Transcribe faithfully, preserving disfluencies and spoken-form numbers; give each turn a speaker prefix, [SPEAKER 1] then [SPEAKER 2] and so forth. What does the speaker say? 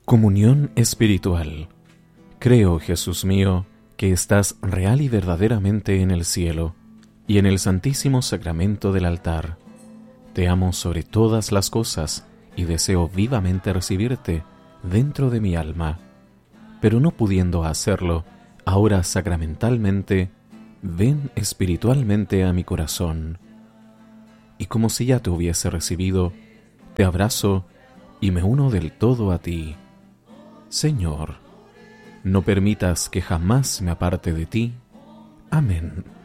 [SPEAKER 1] Comunión espiritual. Creo, Jesús mío, que estás real y verdaderamente en el cielo y en el santísimo sacramento del altar. Te amo sobre todas las cosas y deseo vivamente recibirte dentro de mi alma. Pero no pudiendo hacerlo, ahora sacramentalmente, ven espiritualmente a mi corazón. Y como si ya te hubiese recibido, te abrazo y me uno del todo a ti. Señor, no permitas que jamás me aparte de ti. Amén.